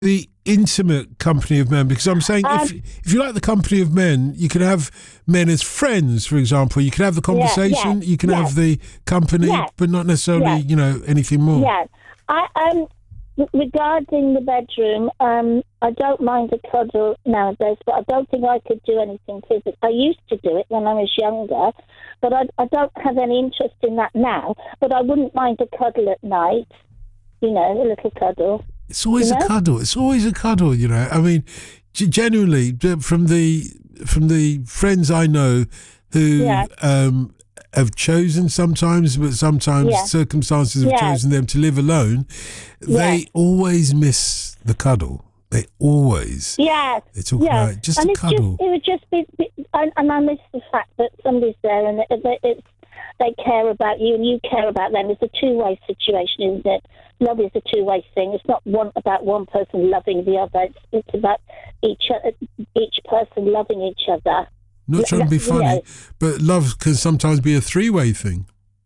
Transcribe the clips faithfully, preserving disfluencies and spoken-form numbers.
the intimate company of men? Because I'm saying Um, if if you like the company of men, you can have men as friends, for example. You can have the Yeah, conversation, yes, you can have yes, the company, yes, but not necessarily, yes, you know, anything more. yes. I um regarding the bedroom, um, I don't mind a cuddle nowadays, but I don't think I could do anything physical. I used to do it when I was younger, but I, I don't have any interest in that now. But I wouldn't mind a cuddle at night, you know, a little cuddle. It's always You a know? cuddle. It's always a cuddle, you know. I mean, g- genuinely, d- from the from the friends I know who Yeah, um, have chosen sometimes, but sometimes yeah, circumstances have yeah, chosen them to live alone, yeah, they always miss the cuddle. They always. yeah, They talk yeah. about just a And it's just, cuddle. it would just be, be and, and I miss the fact that somebody's there and it, it, it's, they care about you and you care about them. It's a two-way situation, isn't it? Love is a two-way thing. It's not one about one person loving the other. It's, it's about each o- each person loving each other. Not trying to be You funny, know, but love can sometimes be a three-way thing.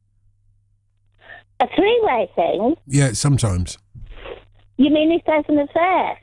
a three-way thing. Yeah, sometimes. You mean if there's an affair?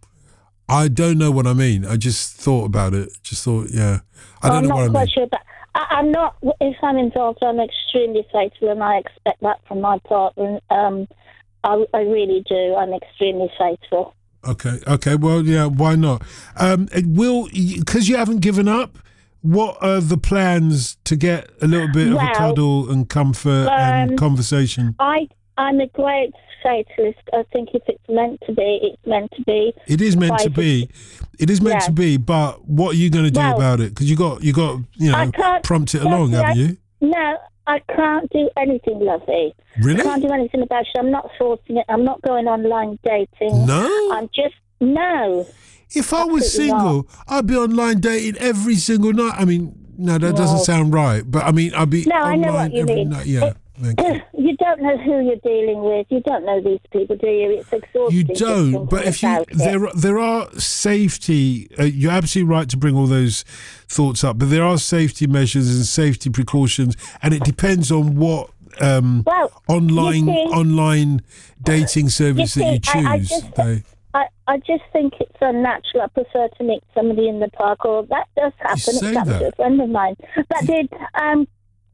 I don't know what I mean. I just thought about it. Just thought, yeah. I don't I'm know not what I quite mean. sure about. I, I'm not. If I'm involved, I'm extremely faithful, and I expect that from my partner. Um, I, I really do. I'm extremely faithful. Okay, okay. Well, yeah, why not? Um, it will, because you haven't given up, what are the plans to get a little bit of a Well, cuddle and comfort and um, conversation? I I'm a great fatalist. I think if it's meant to be, it's meant to be. It is meant to Private- be. It is meant Yeah. to be, but what are you going to do Well, about it? Because you got, you got, you I know, can't prompt it Sophie, along, haven't I- you? No, I can't do anything, lovey. I Really? can't do anything about it. I'm not forcing it. I'm not going online dating. No? I'm just no. If I was Absolutely single, I'd be online dating every single night. I mean, no, that doesn't No. sound right. But I mean, I'd be No, I know online what you every mean. night. Yeah, thank you. You don't know who you're dealing with. You don't know these people, do you? It's exhausting. You just don't, but thinking if you about it. there are- there are safety. Uh, you're absolutely right to bring all those thoughts up, but there are safety measures and safety precautions, and it depends on what um, Well, online you see- online dating service You that you see, I- I choose. just- They- I, I just think it's unnatural. I prefer to meet somebody in the park, or that does happen. It's say happened that. to a friend of mine. But did um,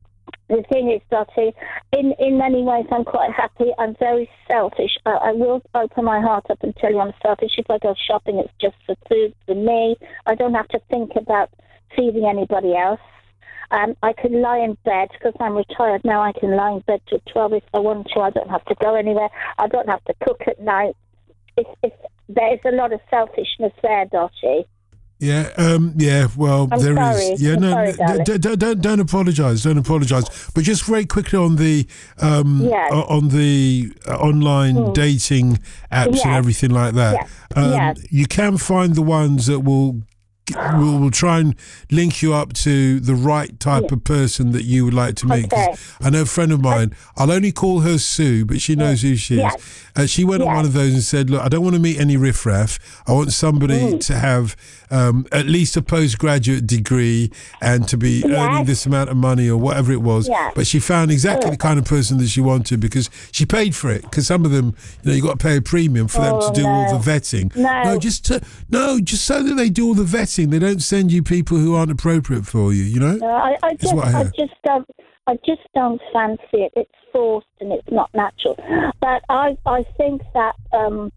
the thing is, Dottie, in in many ways, I'm quite happy. I'm very selfish. I, I will open my heart up and tell you I'm selfish. If I go shopping, it's just for food for me. I don't have to think about feeding anybody else. Um, I can lie in bed because I'm retired now. I can lie in bed till twelve if I want to. I don't have to go anywhere. I don't have to cook at night. It's, it's, there's a lot of selfishness there, Dottie. Yeah, um, yeah. Well, I'm there is. sorry. Yeah, I'm no, sorry, no, darling. d- d- don't don't apologise. Don't apologise. But just very quickly on the um, Yes. o- on the uh, online dating apps Yes. and everything like that. Yes. Um, Yes. You can find the ones that will. Will will try and link you up to the right type of person that you would like to meet. 'Cause Okay. I know a friend of mine. I'll only call her Sue, but she knows who she is. Yes. Uh, she went on Yes. one of those and said, "Look, I don't want to meet any riffraff. I want somebody Mm. to have um, at least a postgraduate degree and to be Yes. earning this amount of money or whatever it was." Yes. But she found exactly the kind of person that she wanted because she paid for it. Because some of them, you know, you got to pay a premium for them Oh, to do all no. the vetting. No. just to, no, just so that they do all the vetting. They don't send you people who aren't appropriate for you. You know. No, I, I just, what I I, heard. just don't, I just don't fancy it. It's forced and it's not natural. But I, I think that um,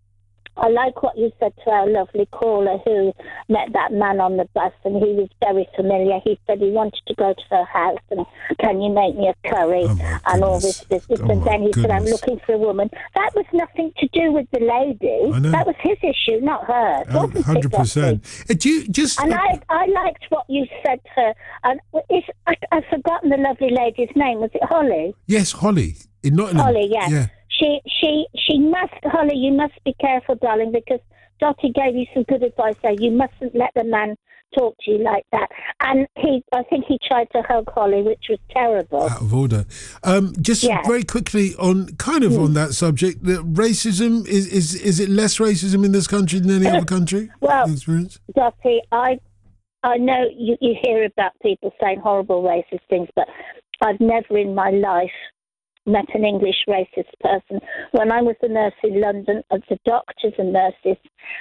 I like what you said to our lovely caller who met that man on the bus, and he was very familiar. He said he wanted to go to her house and can you make me a curry Oh, my and all this goodness. business. Oh, and my then he said, I'm goodness. looking for a woman. That was nothing to do with the lady. I know. That was his issue, not hers. Oh, wasn't it, Hundred Dottie? percent. Do you just? And I, I liked what you said to her. And it's, I, I've forgotten the lovely lady's name. Was it Holly? Yes, Holly. In Nottingham. Holly, yeah. Yeah. She, she, she must, Holly, you must be careful, darling, because Dottie gave you some good advice there. You mustn't let the man talk to you like that. And he, I think he tried to hug Holly, which was terrible. Out of order. Um, just Yeah. very quickly on kind of on that subject, the racism is, is is it less racism in this country than any other country? Well, Your experience? Dottie, I, I know you, you hear about people saying horrible racist things, but I've never in my life met an English racist person. When I was a nurse in London, of the doctors and nurses,